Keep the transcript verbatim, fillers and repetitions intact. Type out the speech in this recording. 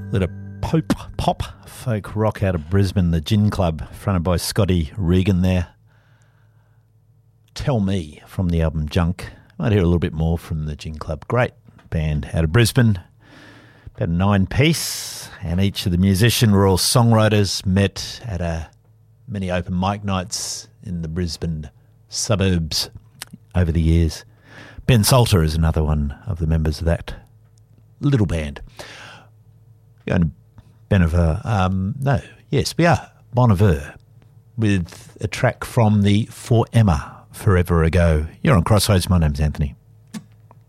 Lit a Pope pop folk rock out of Brisbane, the Gin Club, fronted by Scotty Regan there. Tell Me from the album Junk. Might hear a little bit more from the Gin Club. Great band out of Brisbane. About a nine piece, and each of the musicians were all songwriters, met at a, many open mic nights in the Brisbane suburbs over the years. Ben Salter is another one of the members of that little band. Going to Bon Iver, um, no, yes, we are, Bon Iver, with a track from the For Emma Forever Ago. You're on Crossroads, my name's Anthony.